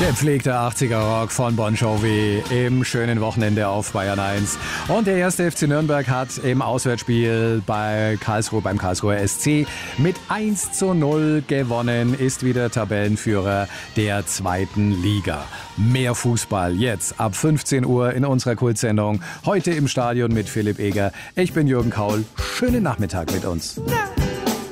Der gepflegte 80er-Rock von Bon Jovi im schönen Wochenende auf Bayern 1. Und der erste FC Nürnberg hat im Auswärtsspiel beim Karlsruher SC mit 1:0 gewonnen, ist wieder Tabellenführer der zweiten Liga. Mehr Fußball jetzt ab 15 Uhr in unserer Kultsendung. Heute im Stadion mit Philipp Eger. Ich bin Jürgen Kaul. Schönen Nachmittag mit uns.